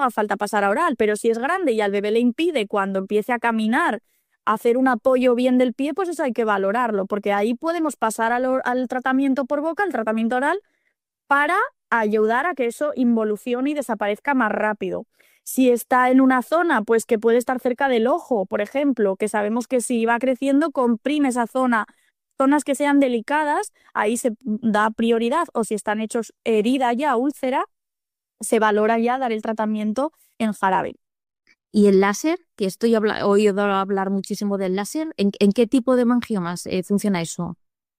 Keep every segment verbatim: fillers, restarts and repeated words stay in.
haga falta pasar a oral, pero si es grande y al bebé le impide cuando empiece a caminar hacer un apoyo bien del pie, pues eso hay que valorarlo, porque ahí podemos pasar al, al tratamiento por boca, al tratamiento oral, para ayudar a que eso involucione y desaparezca más rápido. Si está en una zona, pues que puede estar cerca del ojo, por ejemplo, que sabemos que si va creciendo comprime esa zona, zonas que sean delicadas, ahí se da prioridad, o si están hechos herida ya, úlcera, se valora ya dar el tratamiento en jarabe. ¿Y el láser? Que estoy habla- he oído hablar muchísimo del láser. ¿En, en qué tipo de mangiomas eh, funciona eso?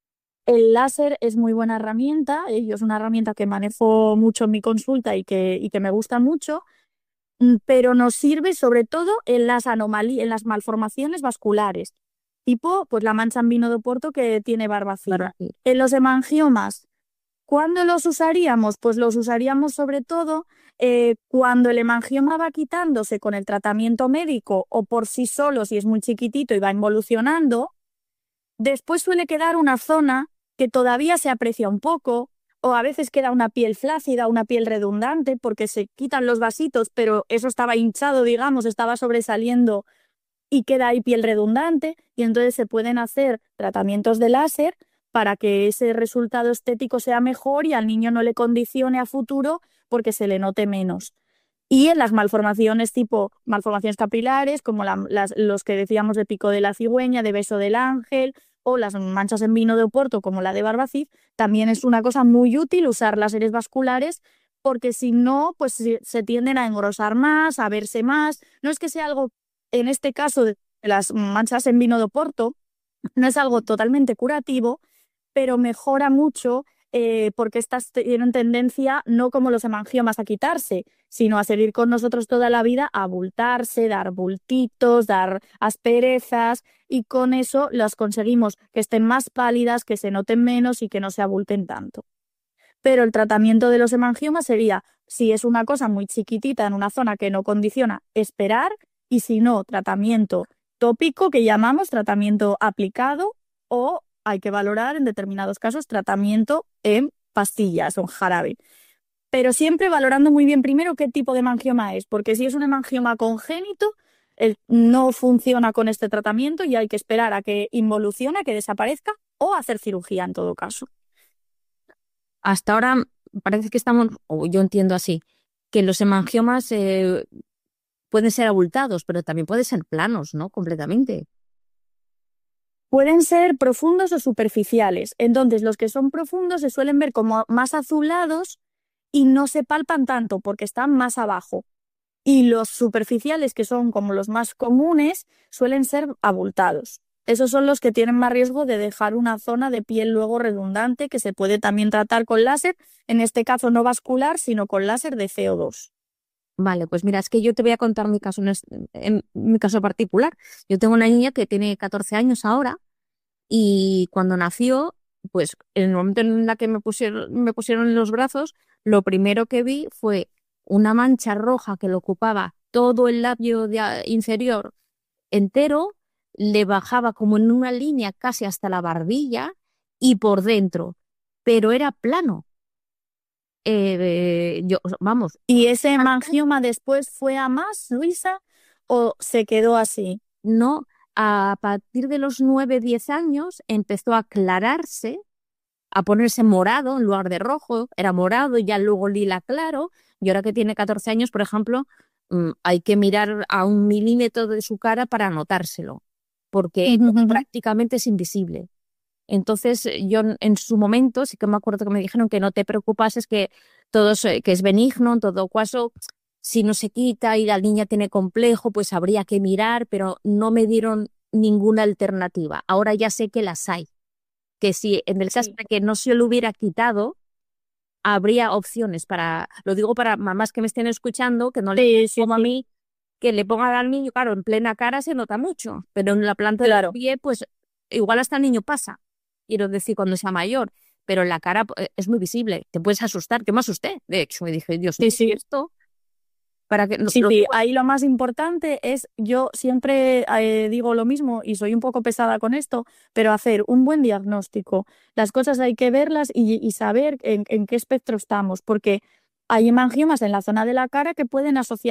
El láser es muy buena herramienta, eh, yo es una herramienta que manejo mucho en mi consulta y que, y que me gusta mucho, mm, pero nos sirve sobre todo en las anomalías, en las malformaciones vasculares, tipo pues la mancha en vino de Oporto que tiene Barbacid. Barbacid. En los hemangiomas, ¿cuándo los usaríamos? Pues los usaríamos sobre todo eh, cuando el hemangioma va quitándose con el tratamiento médico o por sí solo, si es muy chiquitito y va involucionando. Después suele quedar una zona que todavía se aprecia un poco, o a veces queda una piel flácida, una piel redundante, porque se quitan los vasitos, pero eso estaba hinchado, digamos, estaba sobresaliendo y queda ahí piel redundante, y entonces se pueden hacer tratamientos de láser para que ese resultado estético sea mejor y al niño no le condicione a futuro porque se le note menos. Y en las malformaciones tipo malformaciones capilares, como la- las- los que decíamos de pico de la cigüeña, de beso del ángel, o las manchas en vino de Oporto, como la de Barbacid, también es una cosa muy útil usar láseres vasculares, porque si no, pues se, se tienden a engrosar más, a verse más. No es que sea algo, en este caso de las manchas en vino de Oporto, no es algo totalmente curativo, pero mejora mucho eh, porque estas tienen tendencia no como los hemangiomas a quitarse, sino a seguir con nosotros toda la vida, a abultarse, dar bultitos, dar asperezas, y con eso las conseguimos que estén más pálidas, que se noten menos y que no se abulten tanto. Pero el tratamiento de los hemangiomas sería, si es una cosa muy chiquitita en una zona que no condiciona, esperar, y si no, tratamiento tópico, que llamamos tratamiento aplicado, o hay que valorar en determinados casos tratamiento en pastillas o en jarabe. Pero siempre valorando muy bien primero qué tipo de hemangioma es, porque si es un hemangioma congénito, el- no funciona con este tratamiento y hay que esperar a que involucione, a que desaparezca, o hacer cirugía en todo caso. Hasta ahora parece que estamos, o yo entiendo así, que los hemangiomas eh, pueden ser abultados, pero también pueden ser planos, ¿no? Completamente. Pueden ser profundos o superficiales. Entonces, los que son profundos se suelen ver como más azulados y no se palpan tanto porque están más abajo. Y los superficiales, que son como los más comunes, suelen ser abultados. Esos son los que tienen más riesgo de dejar una zona de piel luego redundante, que se puede también tratar con láser, en este caso no vascular, sino con láser de C O dos. Vale, pues mira, es que yo te voy a contar mi caso, en, es- en mi caso particular. Yo tengo una niña que tiene catorce años ahora y cuando nació, pues en el momento en la que me pusieron, me pusieron en los brazos, lo primero que vi fue una mancha roja que le ocupaba todo el labio de a- inferior entero, le bajaba como en una línea casi hasta la barbilla y por dentro, pero era plano. Eh, yo, vamos, ¿Y ese hemangioma después fue a más, Luisa, o se quedó así? no, a partir de los nueve diez años empezó a aclararse, a ponerse morado en lugar de rojo, era morado y ya luego lila claro, y ahora que tiene catorce años, por ejemplo, mm, hay que mirar a un milímetro de su cara para notárselo, porque prácticamente es invisible. Entonces, eh, yo en en su momento sí que me acuerdo que me dijeron que no te preocupases, que todo es, eh, que es benigno, en todo caso, si no se quita y la niña tiene complejo, pues habría que mirar, pero no me dieron ninguna alternativa. Ahora ya sé que las hay, que si en el caso Sí. de que no se lo hubiera quitado, habría opciones para, lo digo para mamás que me estén escuchando, que no le Sí, sí, como a sí, mí, que le pongan al niño, claro, en plena cara se nota mucho, pero en la planta del claro. pie, pues igual hasta el niño pasa, quiero decir, cuando sea mayor, pero en la cara eh, es muy visible, te puedes asustar, yo me asusté, de hecho, y dije, Dios Sí, mío, ¿y sí. esto? Para que, lo, Sí, lo sí, digo, ahí lo más importante es, yo siempre eh, digo lo mismo y soy un poco pesada con esto, pero hacer un buen diagnóstico. Las cosas hay que verlas y, y saber en, en qué espectro estamos, porque hay hemangiomas en la zona de la cara que pueden asociar